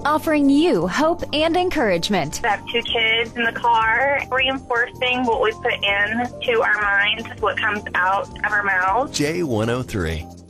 offering you hope and encouragement. I have 2 kids in the car, reinforcing what we put in to our minds, what comes out of our mouths. J103.